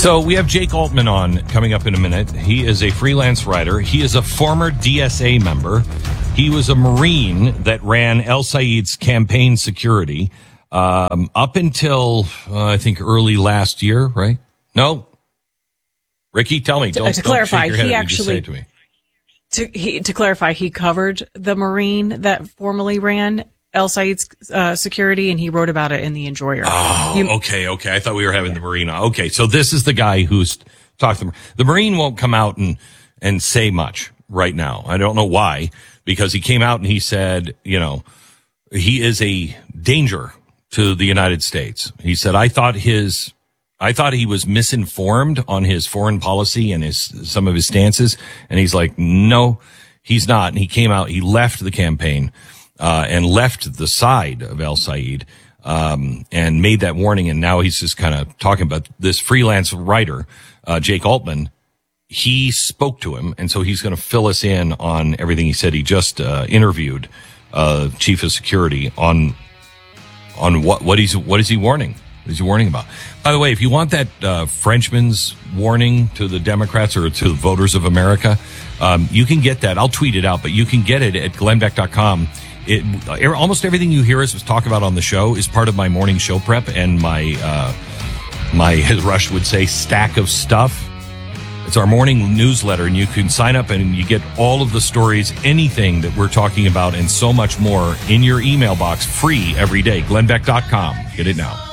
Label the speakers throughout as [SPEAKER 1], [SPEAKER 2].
[SPEAKER 1] So we have Jake Altman on coming up in a minute. He is a freelance writer. He is a former DSA member. He was a Marine that ran El Sayed's campaign security up until, I think, early last year, right? No? Ricky, tell me.
[SPEAKER 2] To clarify, he actually,
[SPEAKER 1] to me.
[SPEAKER 2] To clarify, he covered the Marine that formerly ran El Sayed's security, and he wrote about it in The Enjoyer.
[SPEAKER 1] Oh, okay. I thought we were having the Marine on. Okay, so this is the guy who's talked to the Marine won't come out and say much right now. I don't know why, because he came out and he said, he is a danger to the United States. He said, I thought he was misinformed on his foreign policy and some of his stances. And he's like, no, he's not. And he came out, he left the campaign, and left the side of El Sayed, and made that warning. And now he's just kind of talking about this freelance writer, Jake Altman. He spoke to him. And so he's going to fill us in on everything he said. He just, interviewed, chief of security on what is he warning? What is he warning about? By the way, if you want that Frenchman's warning to the Democrats or to the voters of America, you can get that. I'll tweet it out, but you can get it at glennbeck.com. Almost everything you hear us talk about on the show is part of my morning show prep and my, as Rush would say, stack of stuff. It's our morning newsletter, and you can sign up and you get all of the stories, anything that we're talking about, and so much more in your email box, free every day. glennbeck.com. Get it now.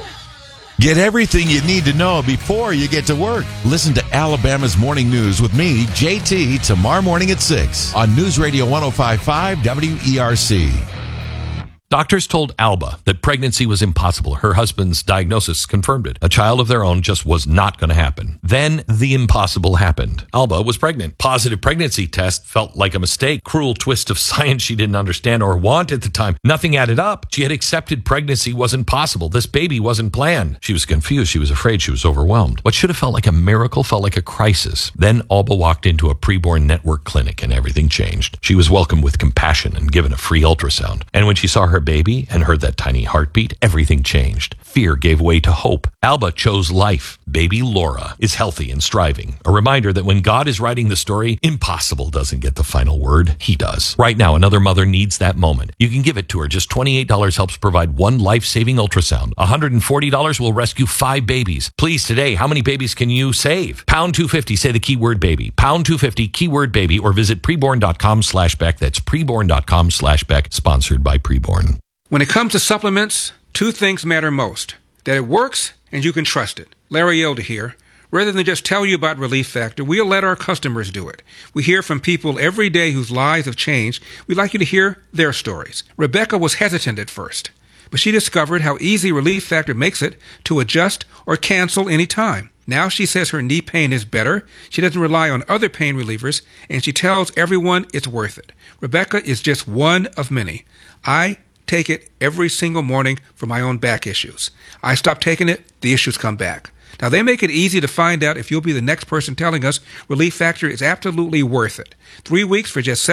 [SPEAKER 3] Get everything you need to know before you get to work. Listen to Alabama's Morning News with me, JT, tomorrow morning at 6 on News Radio 105.5 WERC.
[SPEAKER 4] Doctors told Alba that pregnancy was impossible. Her husband's diagnosis confirmed it. A child of their own just was not going to happen. Then the impossible happened. Alba was pregnant. Positive pregnancy test felt like a mistake. Cruel twist of science she didn't understand or want at the time. Nothing added up. She had accepted pregnancy wasn't possible. This baby wasn't planned. She was confused. She was afraid. She was overwhelmed. What should have felt like a miracle felt like a crisis. Then Alba walked into a preborn network clinic and everything changed. She was welcomed with compassion and given a free ultrasound. And when she saw her baby and heard that tiny heartbeat, everything changed. Fear gave way to hope. Alba chose life. Baby Laura is healthy and striving. A reminder that when God is writing the story, impossible doesn't get the final word. He does. Right now, another mother needs that moment. You can give it to her. Just $28 helps provide one life-saving ultrasound. $140 will rescue 5 babies. Please, today, how many babies can you save? Pound 250, say the keyword baby. Pound 250, keyword baby, or visit preborn.com/Beck. That's preborn.com/Beck, sponsored by Preborn.
[SPEAKER 5] When it comes to supplements, 2 things matter most. That it works and you can trust it. Larry Elder here. Rather than just tell you about Relief Factor, we'll let our customers do it. We hear from people every day whose lives have changed. We'd like you to hear their stories. Rebecca was hesitant at first, but she discovered how easy Relief Factor makes it to adjust or cancel any time. Now she says her knee pain is better, she doesn't rely on other pain relievers, and she tells everyone it's worth it. Rebecca is just one of many. I take it every single morning for my own back issues. I stop taking it, the issues come back. Now, they make it easy to find out if you'll be the next person telling us Relief Factor is absolutely worth it. 3 weeks for just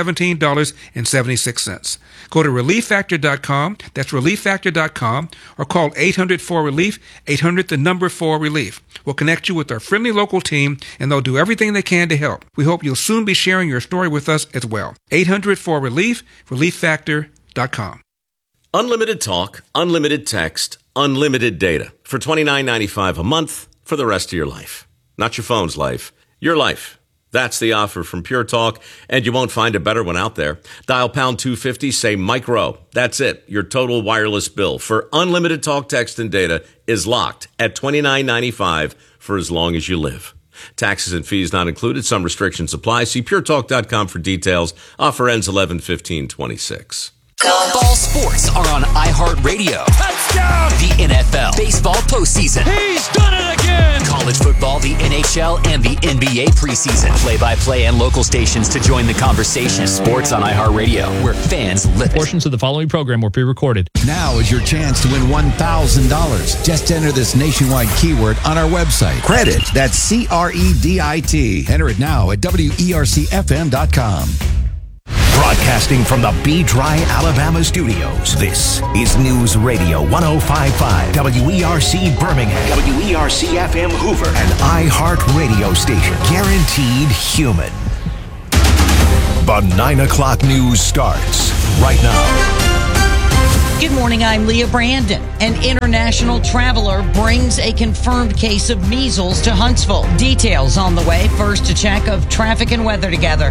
[SPEAKER 5] $17.76. Go to ReliefFactor.com, that's ReliefFactor.com, or call 800-4RELIEF, 800-4RELIEF. We'll connect you with our friendly local team, and they'll do everything they can to help. We hope you'll soon be sharing your story with us as well. 800-4RELIEF, ReliefFactor.com.
[SPEAKER 6] Unlimited talk, unlimited text, unlimited data for $29.95 a month for the rest of your life. Not your phone's life, your life. That's the offer from Pure Talk, and you won't find a better one out there. Dial pound 250, say Mike Rowe. That's it. Your total wireless bill for unlimited talk, text, and data is locked at $29.95 for as long as you live. Taxes and fees not included. Some restrictions apply. See puretalk.com for details. Offer ends 11/15/26.
[SPEAKER 7] Ball sports are on iHeartRadio.
[SPEAKER 8] Touchdown!
[SPEAKER 7] The NFL, baseball postseason.
[SPEAKER 8] He's done it again!
[SPEAKER 7] College football, the NHL, and the NBA preseason. Play-by-play and local stations to join the conversation. Sports on iHeartRadio, where fans live it.
[SPEAKER 9] Portions of the following program will be recorded.
[SPEAKER 3] Now is your chance to win $1,000. Just enter this nationwide keyword on our website. Credit, that's CREDIT. Enter it now at WERCFM.com.
[SPEAKER 10] Broadcasting from the B-Dry, Alabama studios, this is News Radio 105.5 WERC Birmingham, WERC-FM Hoover, and iHeart Radio station. Guaranteed human. The 9 o'clock news starts right now.
[SPEAKER 11] Good morning, I'm Leah Brandon. An international traveler brings a confirmed case of measles to Huntsville. Details on the way. First, a check of traffic and weather together.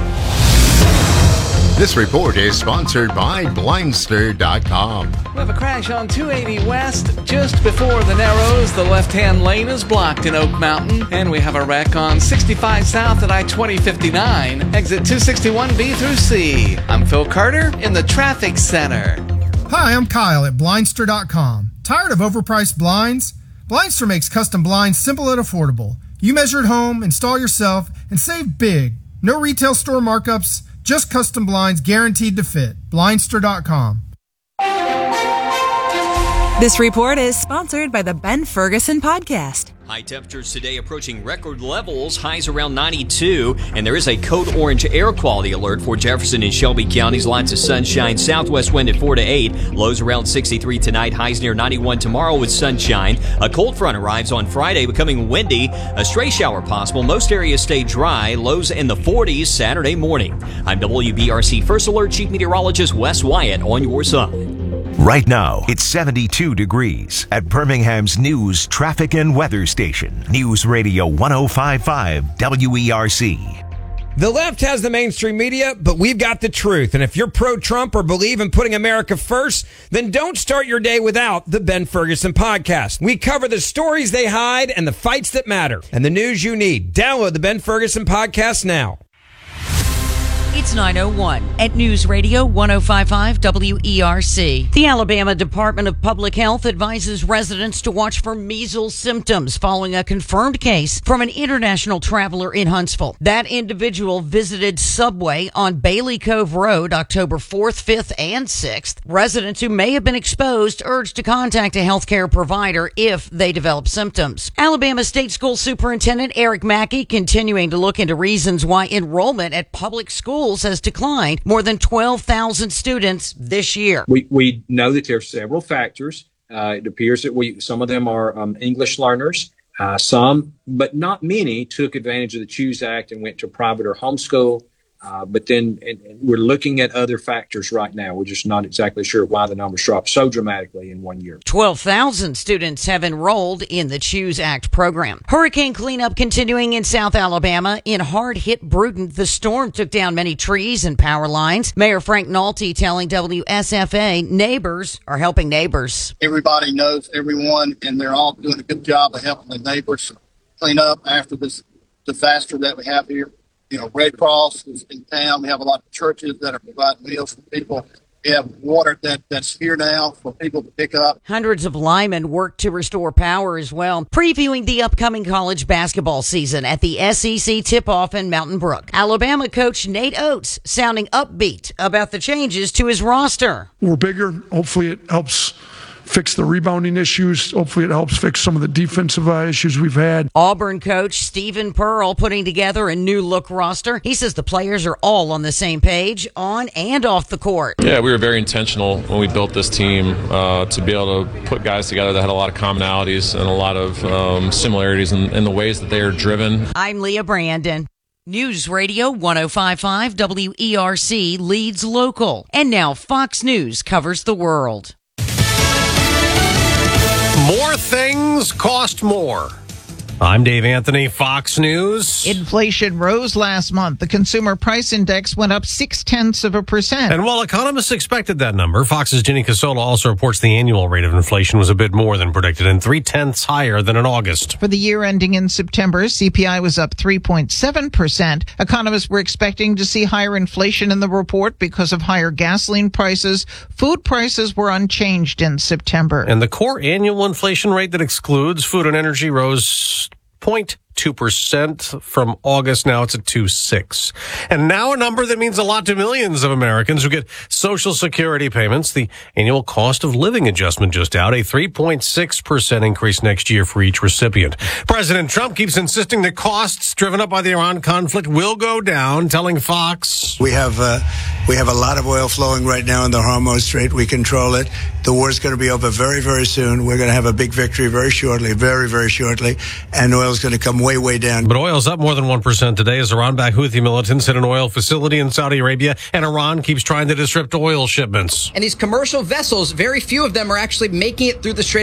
[SPEAKER 12] This report is sponsored by Blindster.com.
[SPEAKER 13] We have a crash on 280 West just before the Narrows. The left-hand lane is blocked in Oak Mountain. And we have a wreck on 65 South at I-2059, exit 261B through C. I'm Phil Carter in the traffic center.
[SPEAKER 14] Hi, I'm Kyle at Blindster.com. Tired of overpriced blinds? Blindster makes custom blinds simple and affordable. You measure at home, install yourself, and save big. No retail store markups, just custom blinds guaranteed to fit. Blindster.com.
[SPEAKER 15] This report is sponsored by the Ben Ferguson Podcast.
[SPEAKER 16] High temperatures today approaching record levels, highs around 92, and there is a code orange air quality alert for Jefferson and Shelby counties. Lots of sunshine, southwest wind at 4 to 8, lows around 63 tonight, highs near 91 tomorrow with sunshine. A cold front arrives on Friday, becoming windy, a stray shower possible. Most areas stay dry, lows in the 40s Saturday morning. I'm WBRC First Alert Chief Meteorologist Wes Wyatt on your side.
[SPEAKER 10] Right now, it's 72 degrees at Birmingham's news, traffic, and weather station. News Radio 105.5 WERC.
[SPEAKER 17] The left has the mainstream media, but we've got the truth. And if you're pro-Trump or believe in putting America first, then don't start your day without the Ben Ferguson Podcast. We cover the stories they hide and the fights that matter and the news you need. Download the Ben Ferguson Podcast now.
[SPEAKER 11] It's 9:01 at News Radio 105.5 WERC. The Alabama Department of Public Health advises residents to watch for measles symptoms following a confirmed case from an international traveler in Huntsville. That individual visited Subway on Bailey Cove Road October 4th, 5th, and 6th. Residents who may have been exposed urged to contact a healthcare provider if they develop symptoms. Alabama State School Superintendent Eric Mackey continuing to look into reasons why enrollment at public schools has declined more than 12,000 students this year.
[SPEAKER 18] We know that there are several factors. It appears that some of them are English learners. Some, but not many, took advantage of the CHOOSE Act and went to private or homeschool. But then we're looking at other factors right now. We're just not exactly sure why the numbers dropped so dramatically in 1 year.
[SPEAKER 11] 12,000 students have enrolled in the CHOOSE Act program. Hurricane cleanup continuing in South Alabama. In hard-hit Bruton, the storm took down many trees and power lines. Mayor Frank Nolte telling WSFA neighbors are helping neighbors.
[SPEAKER 19] Everybody knows everyone, and they're all doing a good job of helping the neighbors clean up after this disaster that we have here. You know, Red Cross is in town. We have a lot of churches that are providing meals for people. We have water that's here now for people to pick up.
[SPEAKER 11] Hundreds of linemen work to restore power as well. Previewing the upcoming college basketball season at the SEC tip-off in Mountain Brook. Alabama coach Nate Oates sounding upbeat about the changes to his roster.
[SPEAKER 20] We're bigger. Hopefully it helps fix the rebounding issues. Hopefully it helps fix some of the defensive issues we've had.
[SPEAKER 11] Auburn coach Stephen Pearl putting together a new look roster. He says the players are all on the same page, on and off the court.
[SPEAKER 21] Yeah, we were very intentional when we built this team to be able to put guys together that had a lot of commonalities and a lot of similarities in the ways that they are driven.
[SPEAKER 11] I'm Leah Brandon. News Radio 105.5 WERC leads local. And now Fox News covers the world.
[SPEAKER 22] More things cost more. I'm Dave Anthony, Fox News.
[SPEAKER 23] Inflation rose last month. The consumer price index went up 0.6%.
[SPEAKER 22] And while economists expected that number, Fox's Jenny Casola also reports the annual rate of inflation was a bit more than predicted and 0.3 higher than in August.
[SPEAKER 23] For the year ending in September, CPI was up 3.7%. Economists were expecting to see higher inflation in the report because of higher gasoline prices. Food prices were unchanged in September.
[SPEAKER 22] And the core annual inflation rate that excludes food and energy rose 0.2%. 2% from August. Now it's at 2.6%. And now a number that means a lot to millions of Americans who get Social Security payments. The annual cost of living adjustment just out, a 3.6% increase next year for each recipient. President Trump keeps insisting that costs driven up by the Iran conflict will go down, telling Fox,
[SPEAKER 1] We have a lot of oil flowing right now in the Hormuz Strait. We control it. The war's going to be over very, very soon. We're going to have a big victory very shortly, very, very shortly. And oil's going to come way, way down.
[SPEAKER 22] But oil's up more than 1% today as Iran-backed Houthi militants hit an oil facility in Saudi Arabia, and Iran keeps trying to disrupt oil shipments.
[SPEAKER 2] And these commercial vessels, very few of them are actually making it through the Strait